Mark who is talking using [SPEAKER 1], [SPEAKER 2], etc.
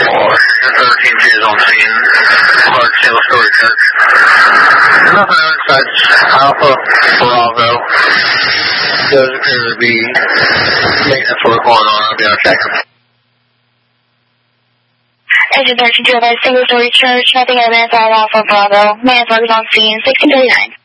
[SPEAKER 1] 13 is on scene. Large single-story church. Nothing else besides Alpha Bravo. Does appear to be maintenance work going on. I'll be on check.
[SPEAKER 2] Engine 13 to a single-story church. Nothing evidence at Alpha Bravo. Maintenance work is on scene. 1639.